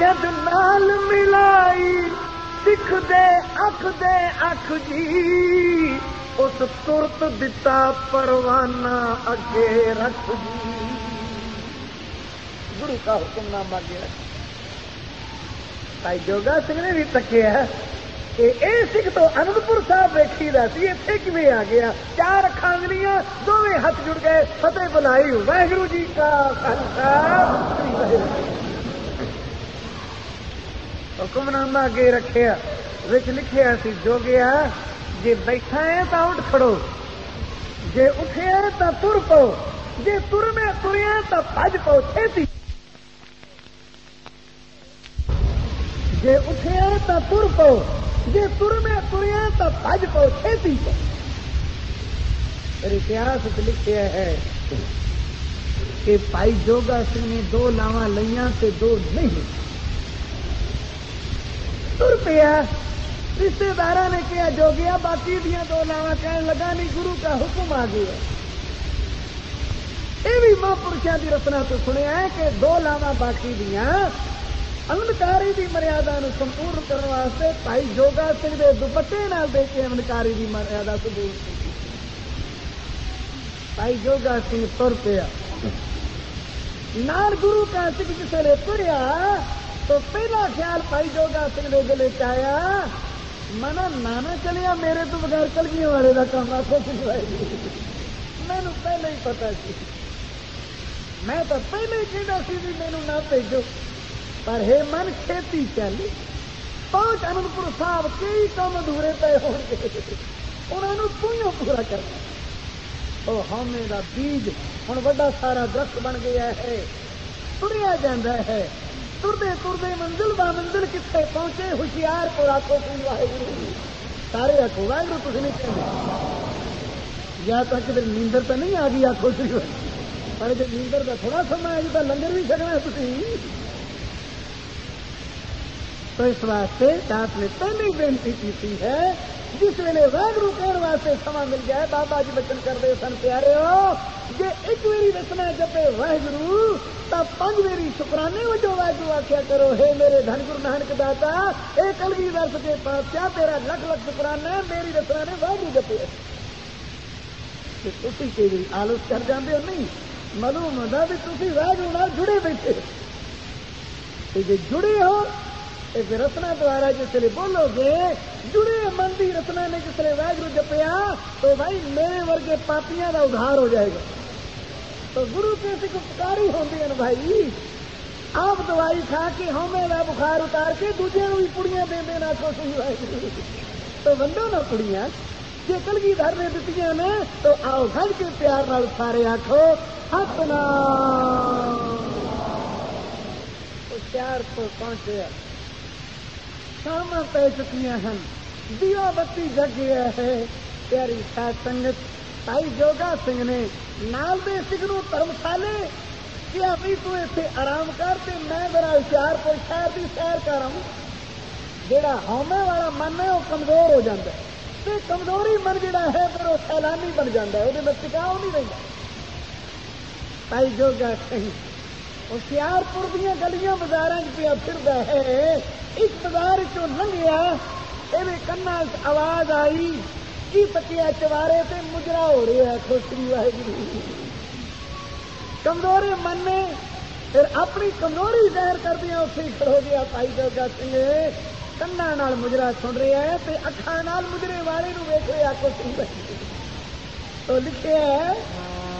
جد نال ملائی سکھ دے اکھ جی اس ترت دتا پروانہ اگے رکھ جی گرو کا حکم نامہ گیا بھائی جوگا سنگھ نے بھی تکیا کہ اے سکھ تو آنندپور صاحب ویکھی دا سی اتنے کیویں آ گیا چار کھانگلیاں دونوں ہاتھ جڑ گئے فتح بلائی واحگرو جی کا خالصہ حکم نامہ اگے رکھیا وچ لکھیا سی جوگیا جے بیٹھا ہے تو اٹھ کھڑو جے اٹھیا تو تر پو جے تریا تو بھج پو چھتی جے اٹھیا تو تر پو جے تریا تو بھج پو چھتی پو اتہاس لکھیا ہے کہ بھائی جوگا سنگھ نے 2 لاواں لئیاں تے 2 نہیں تر پیا رشتے دار نے کیا جوگیا باقی دیا 2 لاواں کہنے لگا نہیں گرو کا حکم آ گیا یہ بھی مہاپرشوں کی رسنا تو سنیا ہے کہ 2 لاواں باقی دیا امنکاری کی مریادا سمپورن کرنے واسطے بھائی جوگا سنگھ کے دوپٹے نال دے کے امنکاری کی مریادا سمپورن کی بھائی جوگا سنگھ تر پیا نال گرو کا سنگھ کسی نے تریا تو پہلا خیال بھائی جوگا سنگھ نے دل چیا منا نانا چلیا میرے تو بغیر کلگیوں والے کا کام آخو مینو پہلے ہی پتا سی میں تو پہلے ہی کہنا سی بھی مینو نہ بھیجو پر ہے من کھیتی چلی 5 آنندپور صاحب کئی کام ادھورے پے ہو گئے انہوں نے پورا کرنا وہ ہومے کا بیج ہوں بڑا سارا درخت بن گیا ہے تریا جاتا ہے تردے منزل با منزل کتنے پہنچے ہوشیار کو آخو کوئی واحگرو سارے آخو واحگرو تھی نہیں کہتے یا تو کدھر نیندر تو نہیں آ گئی آخو سی پر جب نیندر کا تھوڑا سما ہے تو لنگر بھی چکنا تھی تو اس واسطے دس نے پہلے بےنتی کی ہے جس ویلے واحگرو کہنے واسطے سما مل جائے بابا جی بچن کرتے سن پیارے ہو جی ایک ویری رسنا جپے واحگرو تو 5 ویری شکرانے وجو واحگرو آخیا کرو ہے میرے دھن گرو نانک داتا اے کلگی درس کے پاس کیا تیرا لکھ لکھ شکرانا میری رسنا نے واحگرو جپے تھی کئی آلس کر جاندے ہو نہیں معلوم ہوتا بھی تھی واحگرو نال جڑے بیٹھے جی جڑے ہو رسنا دوارا جسے بولو گے جڑے من کی رسنا نے جسے واحگرو جپیا تو بھائی میرے ورگے پاپیاں کا ادھار ہو جائے گا تو گرو کیسے کو پکاری ہوتی ہیں بھائی آپ دوائی کھا کے ہومے کا بخار اتار کے دوجے بھی پڑیاں دے دینا کوشش واحگرو تو ونڈو نہ پڑیاں جی کلگی دھر نے دیتی نے تو آؤ گھر کے پیار نال سارے آخو ہاتھ نہ پیار تو پہنچے شام پی چکی ہیں دیا بتی جگ گیا ہے پیاری ساتھ سنگت بھائی جوگا سنگھ نے نال دے سنگھ نو دھرمشالے کیا بھی تو اتنے آرام کرتے میں ذرا ہوشیارپور شہر کی سیر کر ہوں جہاں ہومے والا من ہے وہ کمزور ہو جاتا ہے تے کمزوری من جڑا ہے پھر وہ سیلانی بن جاتا ہے وہ ٹکاؤ نہیں رہتا بھائی جوگا سنگھ ہوشیارپور دیا گلیاں بازار پیا پھردا ہے اس بازار چوں لنگیا یہ کنا آواز آئی کی تکیا چوارے تے مجرا ہو رہا ہے خوشی واحگرو کمزوری من نے پھر اپنی کمزوری ظاہر کر دیا اتنے کھڑو گیا بھائی جوگا سنگھ کنا نال مجرا سن رہا ہے تے اکھاں نال مجرے والے نو ویکھ رہا خوشی تو لکھیا ہے